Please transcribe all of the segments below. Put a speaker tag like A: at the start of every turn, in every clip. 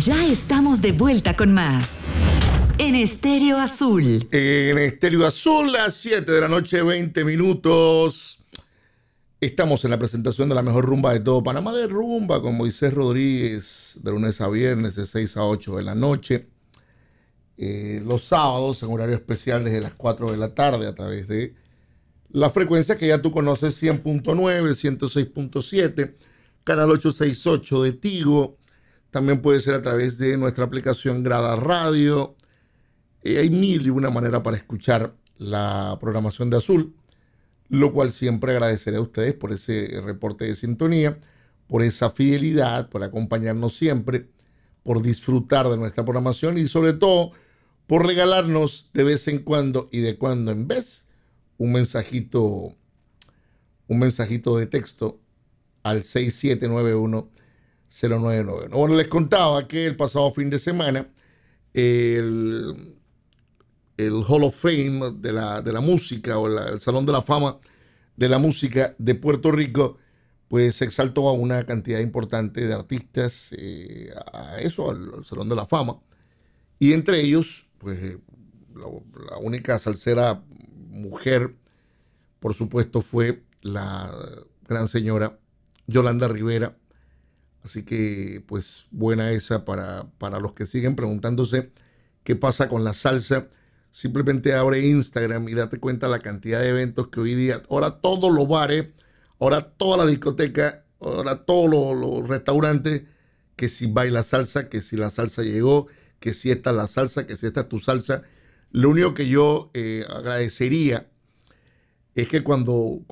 A: Ya estamos de vuelta con más. En Estéreo Azul.
B: En Estéreo Azul, las 7 de la noche, 20 minutos. Estamos en la presentación de la mejor rumba de todo Panamá, de rumba con Moisés Rodríguez, de lunes a viernes, de 6 a 8 de la noche. Los sábados, en horario especial, desde las 4 de la tarde, a través de la frecuencia que ya tú conoces, 100.9, 106.7, canal 868 de Tigo. También puede ser a través de nuestra aplicación Grada Radio. Hay mil y una manera para escuchar la programación de Azul, lo cual siempre agradeceré a ustedes por ese reporte de sintonía, por esa fidelidad, por acompañarnos siempre, por disfrutar de nuestra programación y sobre todo por regalarnos de vez en cuando y de cuando en vez un mensajito de texto al 6791-0991. Bueno, les contaba que el pasado fin de semana el Hall of Fame de la música o el Salón de la Fama de la Música de Puerto Rico pues exaltó a una cantidad importante de artistas al Salón de la Fama, y entre ellos pues la única salsera mujer, por supuesto, fue la gran señora Yolanda Rivera. Así que pues buena esa para los que siguen preguntándose qué pasa con la salsa. Simplemente abre Instagram y date cuenta la cantidad de eventos que hoy día, ahora todos los bares, ahora toda la discoteca, ahora todos los restaurantes, que si baila salsa, que si la salsa llegó, que si esta es la salsa, que si esta es tu salsa. Lo único que yo agradecería es que cuando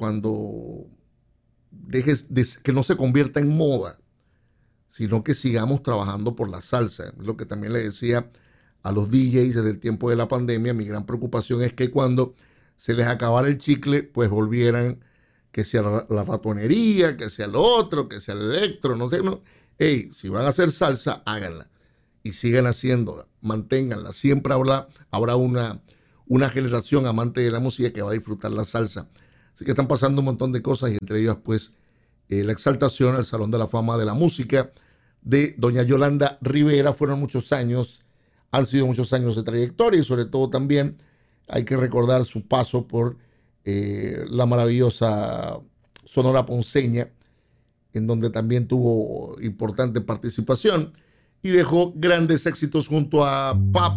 B: dejes que no se convierta en moda, sino que sigamos trabajando por la salsa. Lo que también le decía a los DJs desde el tiempo de la pandemia, mi gran preocupación es que cuando se les acabara el chicle, pues volvieran, que sea la ratonería, que sea lo otro, que sea el electro, no sé, no. Hey, si van a hacer salsa, háganla y sigan haciéndola, manténganla. Siempre habrá una generación amante de la música que va a disfrutar la salsa. Así que están pasando un montón de cosas y entre ellas, pues, la exaltación al Salón de la Fama de la Música de doña Yolanda Rivera. Han sido muchos años de trayectoria y sobre todo también hay que recordar su paso por la maravillosa Sonora Ponceña, en donde también tuvo importante participación y dejó grandes éxitos junto a Papo